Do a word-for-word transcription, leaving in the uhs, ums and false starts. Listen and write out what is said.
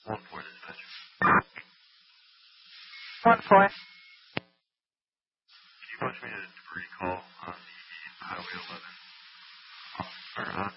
One four dispatcher. One four. Can you push me to debris call on the Highway eleven? Or on